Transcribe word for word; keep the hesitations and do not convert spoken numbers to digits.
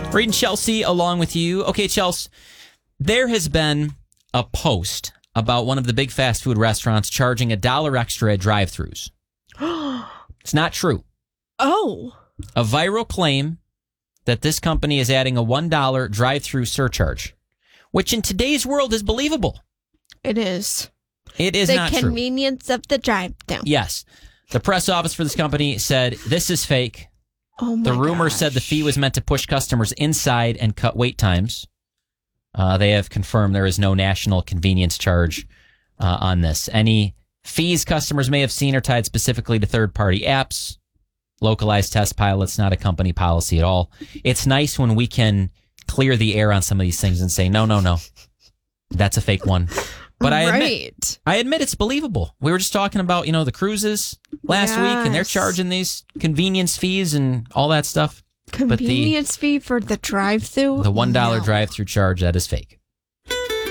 Reading Chelsea along with you. Okay, Chelsea, there has been a post about one of the big fast food restaurants charging a dollar extra at drive-thrus. It's not true. Oh. A viral claim that this company is adding a one dollar drive-thru surcharge, which in today's world is believable. It is. It is the not true. The convenience of the drive-thru. Yes. The press office for this company said, this is fake. Oh my The rumor gosh. said the fee was meant to push customers inside and cut wait times. Uh, they have confirmed there is no national convenience charge uh, on this. Any fees customers may have seen are tied specifically to third-party apps, localized test pilots, not a company policy at all. It's nice when we can clear the air on some of these things and say, no, no, no, that's a fake one. But I admit, right. I admit it's believable. We were just talking about, you know, the cruises last yes. week, and they're charging these convenience fees and all that stuff. Convenience but the, fee for the drive-thru? The one dollar no. drive-thru charge, that is fake.